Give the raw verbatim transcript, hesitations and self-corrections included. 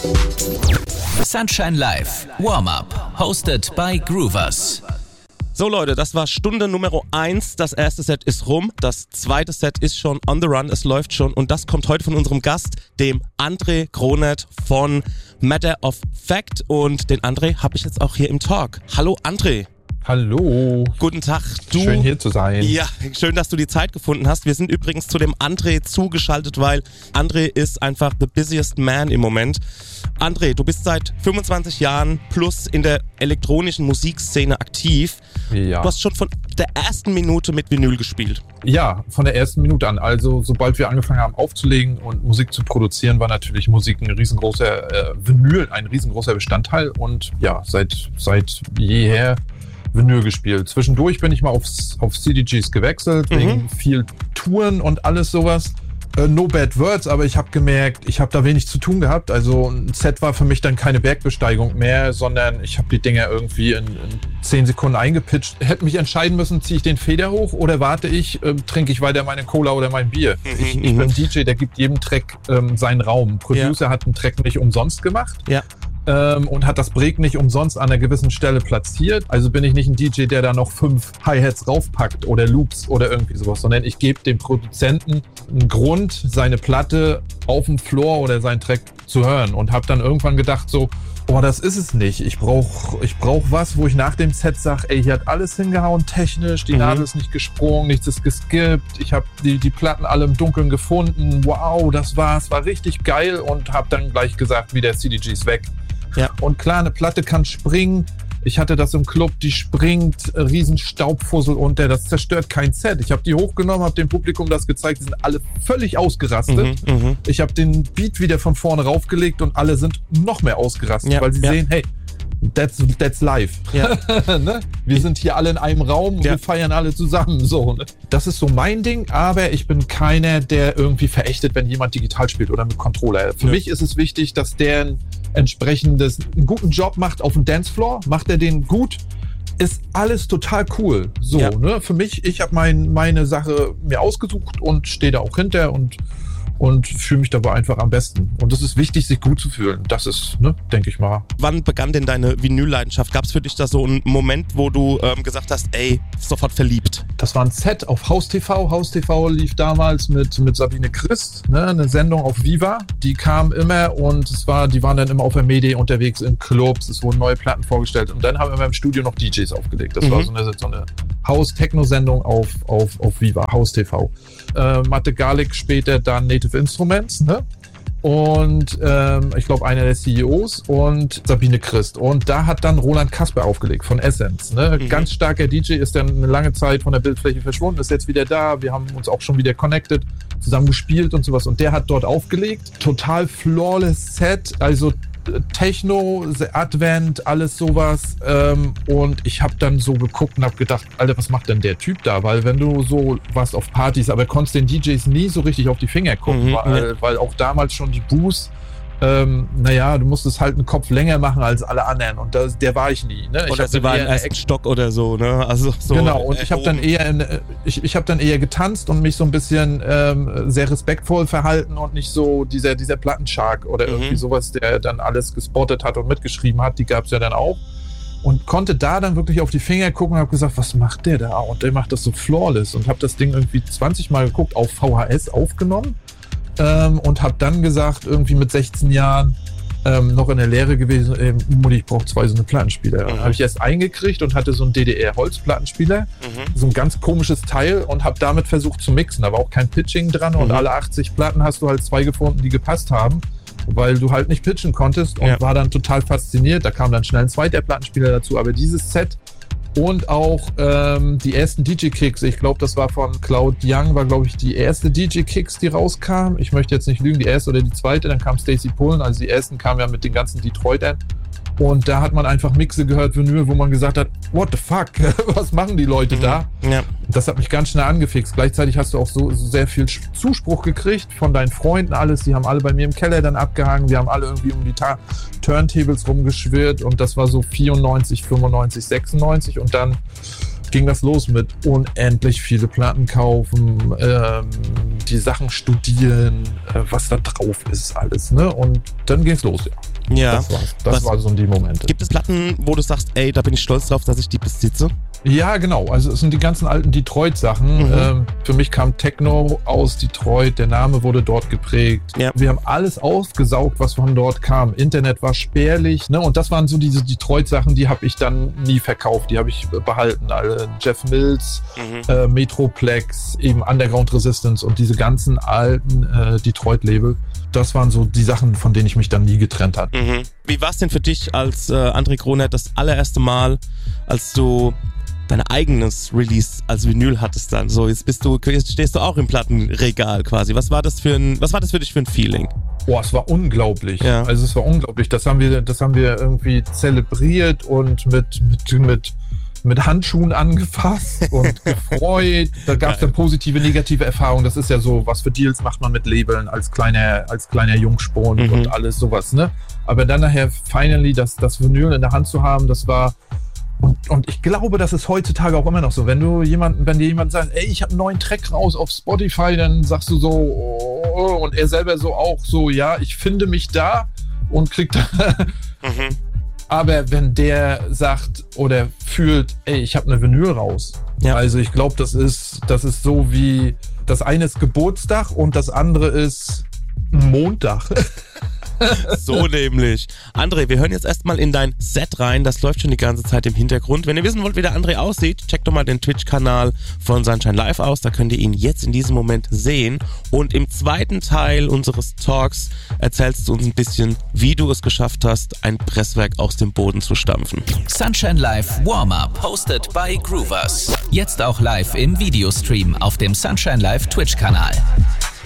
Sunshine Live, Warm-Up, hosted by Groovers. So Leute, das war Stunde Nummer eins. Das erste Set ist rum, das zweite Set ist schon on the run, es läuft schon und das kommt heute von unserem Gast, dem André Gronert von Matter of Fact und den André habe ich jetzt auch hier im Talk. Hallo André. Hallo. Guten Tag. Du, schön hier zu sein. Ja, schön, dass du die Zeit gefunden hast. Wir sind übrigens zu dem André zugeschaltet, weil André ist einfach the busiest man im Moment. André, du bist seit fünfundzwanzig Jahren plus in der elektronischen Musikszene aktiv. Ja. Du hast schon von der ersten Minute mit Vinyl gespielt. Ja, von der ersten Minute an. Also sobald wir angefangen haben aufzulegen und Musik zu produzieren, war natürlich Musik ein riesengroßer, äh, Vinyl ein riesengroßer Bestandteil. Und ja, seit, seit jeher Vinyl gespielt. Zwischendurch bin ich mal aufs, auf C D Gs gewechselt, mhm. wegen viel Touren und alles sowas. Äh, no bad words, aber ich habe gemerkt, ich habe da wenig zu tun gehabt. Also ein Set war für mich dann keine Bergbesteigung mehr, sondern ich habe die Dinger irgendwie in, in zehn Sekunden eingepitcht. Hätte mich entscheiden müssen, ziehe ich den Feder hoch oder warte ich, äh, trinke ich weiter meine Cola oder mein Bier. Mhm. Ich, ich bin D J, der gibt jedem Track ähm, seinen Raum. Producer ja. hat einen Track nicht umsonst gemacht. Ja. Und hat das Break nicht umsonst an einer gewissen Stelle platziert. Also bin ich nicht ein D J, der da noch fünf Hi-Hats raufpackt oder Loops oder irgendwie sowas, sondern ich gebe dem Produzenten einen Grund, seine Platte auf dem Floor oder seinen Track zu hören und habe dann irgendwann gedacht so, oh, das ist es nicht. Ich brauche ich brauch was, wo ich nach dem Set sage, ey, hier hat alles hingehauen technisch, die mhm. Nadel ist nicht gesprungen, nichts ist geskippt, ich habe die, die Platten alle im Dunkeln gefunden, wow, das war's, war richtig geil und habe dann gleich gesagt, wie der C D G ist weg. Ja. Und klar, eine Platte kann springen. Ich hatte das im Club, die springt, riesen Staubfussel unter, das zerstört kein Set. Ich habe die hochgenommen, habe dem Publikum das gezeigt, die sind alle völlig ausgerastet. Mhm, ich habe den Beat wieder von vorne raufgelegt und alle sind noch mehr ausgerastet, ja, weil sie ja. sehen, hey, that's, that's live. Ja. ne? Wir sind hier alle in einem Raum und ja. wir feiern alle zusammen. So, ne? Das ist so mein Ding, aber ich bin keiner, der irgendwie verächtet, wenn jemand digital spielt oder mit Controller. Für ja. mich ist es wichtig, dass der ein entsprechendes, einen guten Job macht auf dem Dancefloor. Macht er den gut, ist alles total cool. So, ja. ne? Für mich, ich habe mein, meine Sache mir ausgesucht und stehe da auch hinter und und fühle mich dabei einfach am besten. Und es ist wichtig, sich gut zu fühlen. Das ist, ne, denke ich mal. Wann begann denn deine Vinyl-Leidenschaft? Gab es für dich da so einen Moment, wo du ähm, gesagt hast, ey, sofort verliebt? Das war ein Set auf Haus T V. Haus T V lief damals mit, mit Sabine Christ, ne, eine Sendung auf Viva. Die kam immer und es war, die waren dann immer auf der Mede unterwegs in Clubs. Es wurden neue Platten vorgestellt. Und dann haben wir im Studio noch D Js aufgelegt. Das mhm. war so eine, so eine Haus-Techno-Sendung auf, auf, auf Viva, Haus T V. Äh, Matte Garlic später dann Native Instruments, ne? Und ähm, ich glaube einer der C E Os und Sabine Christ. Und da hat dann Roland Kasper aufgelegt von Essence. Ne? Mhm. Ganz starker D J, ist dann eine lange Zeit von der Bildfläche verschwunden, ist jetzt wieder da. Wir haben uns auch schon wieder connected, zusammen gespielt und sowas. Und der hat dort aufgelegt. Total flawless Set, also Techno, Advent, alles sowas. Ähm, und ich habe dann so geguckt und habe gedacht, Alter, was macht denn der Typ da? Weil wenn du so warst auf Partys, aber konntest den D Js nie so richtig auf die Finger gucken, mhm, weil, ja. weil auch damals schon die Booths, ähm, naja, du musstest halt einen Kopf länger machen als alle anderen und das, der war ich nie. Ne? Ich oder sie waren im ersten Stock oder so, ne? Also so genau, und ich habe dann eher in, ich, ich habe dann eher getanzt und mich so ein bisschen ähm, sehr respektvoll verhalten und nicht so dieser, dieser Plattenschark oder mhm. irgendwie sowas, der dann alles gespottet hat und mitgeschrieben hat, die gab es ja dann auch. Und konnte da dann wirklich auf die Finger gucken und habe gesagt, was macht der da? Und der macht das so flawless und habe das Ding irgendwie zwanzig Mal geguckt, auf V H S aufgenommen. Ähm, und habe dann gesagt, irgendwie mit sechzehn Jahren, ähm, noch in der Lehre gewesen, ey, Mutti, ich brauche zwei so eine Plattenspieler. Mhm. Und habe ich erst eingekriegt und hatte so einen D D R-Holzplattenspieler, mhm. so ein ganz komisches Teil und habe damit versucht zu mixen. Da war auch kein Pitching dran mhm. und alle achtzig Platten hast du halt zwei gefunden, die gepasst haben, weil du halt nicht pitchen konntest und ja. war dann total fasziniert. Da kam dann schnell ein zweiter Plattenspieler dazu, aber dieses Set und auch ähm, die ersten D J-Kicks, ich glaube, das war von Cloud Young, war, glaube ich, die erste D J-Kicks, die rauskam. Ich möchte jetzt nicht lügen, die erste oder die zweite, dann kam Stacy Pullen, also die ersten kamen ja mit den ganzen Detroitern. Und da hat man einfach Mixe gehört, Vinyl, wo man gesagt hat, what the fuck, was machen die Leute mhm. da? Ja. Das hat mich ganz schnell angefixt. Gleichzeitig hast du auch so, so sehr viel Zuspruch gekriegt von deinen Freunden, alles. Die haben alle bei mir im Keller dann abgehangen. Wir haben alle irgendwie um die Ta- Turntables rumgeschwirrt und das war so vierundneunzig, fünfundneunzig, sechsundneunzig und dann ging das los mit unendlich viele Platten kaufen, ähm, die Sachen studieren, äh, was da drauf ist, alles, ne? Und dann ging's los, ja. Ja. Das, war's. das Was, war so die Momente. Gibt es Platten, wo du sagst, ey, da bin ich stolz drauf, dass ich die besitze? Ja, genau. Also es sind die ganzen alten Detroit-Sachen. Mhm. Ähm, für mich kam Techno aus Detroit, der Name wurde dort geprägt. Ja. Wir haben alles ausgesaugt, was von dort kam. Internet war spärlich, ne? Und das waren so diese Detroit-Sachen, die habe ich dann nie verkauft. Die habe ich behalten. Alle Jeff Mills, Mhm. äh, Metroplex, eben Underground Resistance und diese ganzen alten äh, Detroit-Label. Das waren so die Sachen, von denen ich mich dann nie getrennt hatte. Mhm. Wie war es denn für dich als äh, André Kronet das allererste Mal, als du dein eigenes Release als Vinyl hattest dann? So, jetzt bist du, jetzt stehst du auch im Plattenregal quasi. Was war das für ein, was war das für dich für ein Feeling? Boah, es war unglaublich. Ja. Also es war unglaublich. Das haben wir, das haben wir irgendwie zelebriert und mit, mit, mit, mit Handschuhen angefasst und gefreut. Da gab es dann positive, negative Erfahrungen. Das ist ja so, was für Deals macht man mit Labeln als kleiner, als kleiner Jungspund Mhm. und alles sowas, ne? Aber dann nachher finally das, das Vinyl in der Hand zu haben, das war. Und, und ich glaube, das ist heutzutage auch immer noch so. Wenn du jemanden, wenn dir jemand sagt, ey, ich habe einen neuen Track raus auf Spotify, dann sagst du so, oh, und er selber so auch so, ja, ich finde mich da und kriegt da. Mhm. Aber wenn der sagt oder fühlt, ey, ich habe eine Vinyl raus. Ja. Also ich glaube, das ist, das ist so wie, das eine ist Geburtstag und das andere ist Montag. So nämlich. André, wir hören jetzt erstmal in dein Set rein. Das läuft schon die ganze Zeit im Hintergrund. Wenn ihr wissen wollt, wie der André aussieht, checkt doch mal den Twitch-Kanal von Sunshine Live aus. Da könnt ihr ihn jetzt in diesem Moment sehen. Und im zweiten Teil unseres Talks erzählst du uns ein bisschen, wie du es geschafft hast, ein Presswerk aus dem Boden zu stampfen. Sunshine Live Warm-Up, hosted by Groovers. Jetzt auch live im Videostream auf dem Sunshine Live Twitch-Kanal.